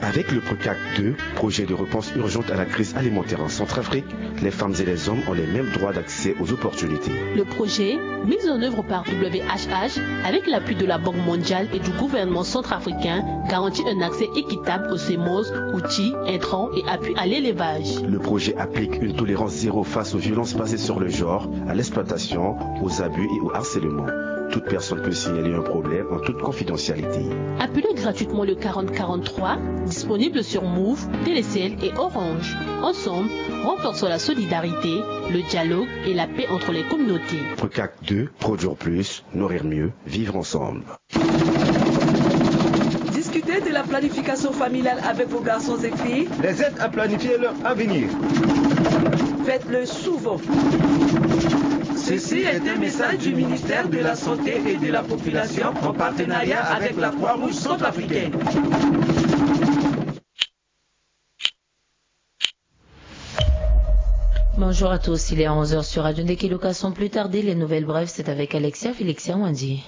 Avec le PRECAC 2, projet de réponse urgente à la crise alimentaire en Centrafrique, les femmes et les hommes ont les mêmes droits d'accès aux opportunités. Le projet, mis en œuvre par WHH, avec l'appui de la Banque mondiale et du gouvernement centrafricain, garantit un accès équitable aux semences, outils, intrants et appui à l'élevage. Le projet applique une tolérance zéro face aux violences basées sur le genre, à l'exploitation, aux abus et au harcèlement. Toute personne peut signaler un problème en toute confidentialité. Appelez gratuitement le 4043, disponible sur Move, Télécel et Orange. Ensemble, renforçons la solidarité, le dialogue et la paix entre les communautés. PRECAC 2, produire plus, nourrir mieux, vivre ensemble. Discutez de la planification familiale avec vos garçons et filles. Les aide à planifier leur avenir. Faites-le souvent. Ceci est un message du ministère de la Santé et de la Population en partenariat avec la Croix-Rouge centrafricaine. Bonjour à tous, il est 11h sur Radio Ndekiluka. Sans plus tarder, les nouvelles brèves, c'est avec Alexia Wandi.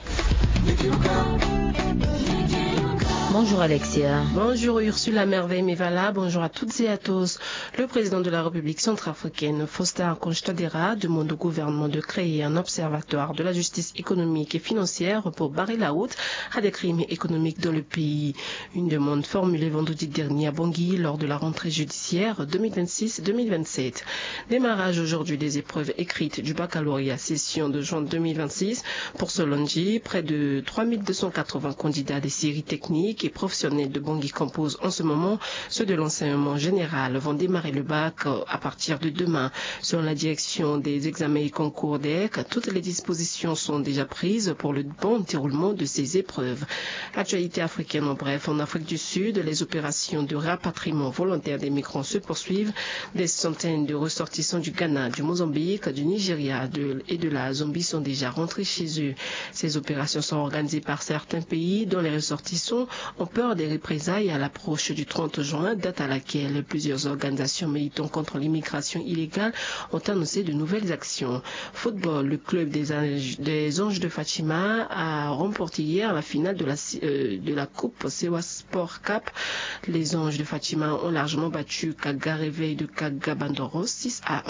Bonjour Alexia. Bonjour Ursula Merveille Mevala, bonjour à toutes et à tous. Le président de la République centrafricaine, Faustin Archange Touadéra, demande au gouvernement de créer un observatoire de la justice économique et financière pour barrer la route à des crimes économiques dans le pays. Une demande formulée vendredi dernier à Bangui lors de la rentrée judiciaire 2026-2027. Démarrage aujourd'hui des épreuves écrites du baccalauréat session de juin 2026. Pour ce lundi, près de 3280 candidats des séries techniques et professionnels de Bangui composent en ce moment ceux de l'enseignement général vont démarrer le bac à partir de demain. Selon la direction des examens et concours d'EC, toutes les dispositions sont déjà prises pour le bon déroulement de ces épreuves. Actualité africaine en bref, en Afrique du Sud, les opérations de rapatriement volontaire des migrants se poursuivent. Des centaines de ressortissants du Ghana, du Mozambique, du Nigeria et de la Zambie sont déjà rentrés chez eux. Ces opérations sont organisées par certains pays dont les ressortissants ont peur des représailles à l'approche du 30 juin, date à laquelle plusieurs organisations militant contre l'immigration illégale ont annoncé de nouvelles actions. Football, le club des Anges de Fatima a remporté hier la finale de la Coupe Sewa Sport Cup. Les Anges de Fatima ont largement battu Kaga Réveil de Kaga Bandoro 6-1.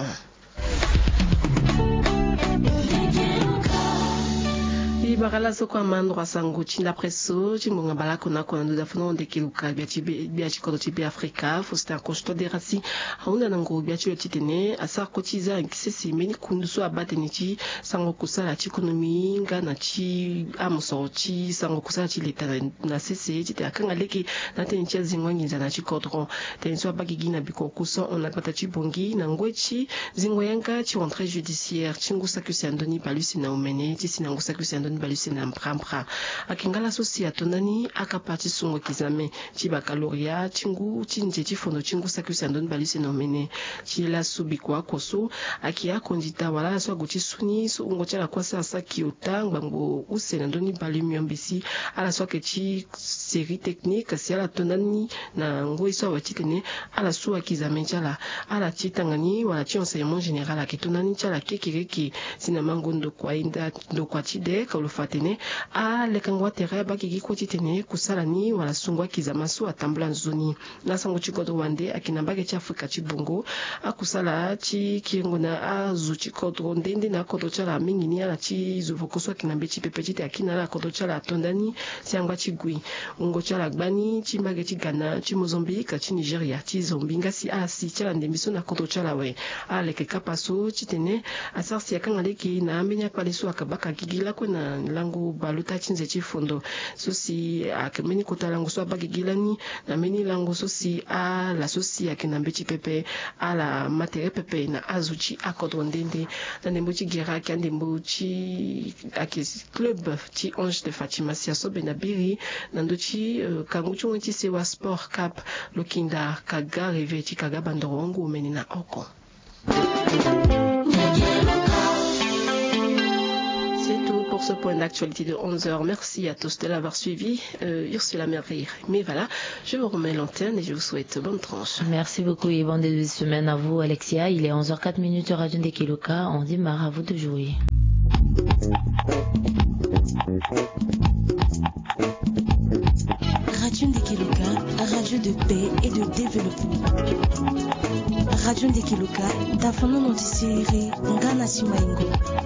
Barala soko amandro asango chinda presso chimbonga balako nako na nduda funo Ndekiluka biachi kodo tibi Afrika Faustin Archange Touadéra si hauna nango biachi yotitene asa kotiza nkisesi meni kunduso abate nichi sango kusala chikonomi ngana chi amuso chi sango kusala chi leta na sese chite akanga leki na teni chia zingwangiza na chikodron tenso abagigi na bikokuso on apata chibongi na ngwechi zingwayanga chi rentrée judiciaire chingusa kusi andoni balusi na umene chi sinangusa kusi andoni balusi na mprampra akingala sosi atonani akapati sungo kizame chi baccalauréat chingu chinje chifondo chingu sakusi andoni balusi na umene chi la subikwa koso akia kondita wala so guchi suni so ngochala kwa sasa kiota ngbango usena ndoni balumi mbisi ala so kechi série technique si ala tonani na ngoiso watitene ala so akizame chala ala chitangani wala chi enseignement général akitonani chala kekireki sinamango ndokwa inda ndokwa chide fatene a lekangwa tere bakiki kotitene kusalani wala sungwa kizamasu atambula nzoni na sango chikodo wande akinambage cha Afrika chibungo akusala chi kiengona azu chikodo ndende na kodo chala mingini ala chi zuvokoso akinambe chipepe chite akina la kodo chala tondani siangwa chigui ungo chala gbani chimbage chigana chi Mozambique chi Nigeria chi Zombinga si asi chala ndemiso na kodo chala we aleke kapaso chitene asarsi akanga leki na ambenya paleso akabaka gigila kwena langu baluta chinze chifundo sosi akemeni kotalangu so abagigilani na meni langu sosi a la sosi akinambe chipepe ala matere pepe na azuchi akodro ndende na nembochi gera kyandembochi akis club chi Ange de Fatima si asobe na biri na ndochi kanguchu wenti Sewa Sport Cup lokinda Kaga Réveil chi Kaga Bandorongo meni na oko. Pour ce point d'actualité de 11h. Merci à tous de l'avoir suivi. Ursula Merveille. Mais voilà, je vous remets l'antenne et je vous souhaite bonne tranche. Merci beaucoup et bonne début de semaine à vous, Alexia. Il est 11h04 Radio Ndekiluka. On démarre, à vous de jouer. Radio Ndekiluka, Radio radio de paix et de développement. Radio Ndekeluka, Dafono Nontisiri, Ngana Simaingo.